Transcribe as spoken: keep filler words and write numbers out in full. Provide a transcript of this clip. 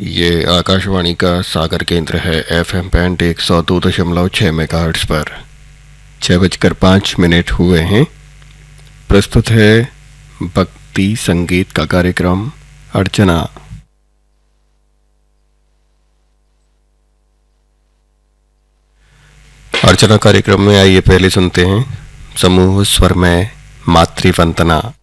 ये आकाशवाणी का सागर केंद्र है एफ एम बैंड एक सौ दो दशमलव छः मेगाहर्ट्ज़ पर। छः बजकर पाँच मिनट हुए हैं। प्रस्तुत है भक्ति संगीत का कार्यक्रम अर्चना। अर्चना कार्यक्रम में आइए पहले सुनते हैं समूह स्वर में मातृवंदना।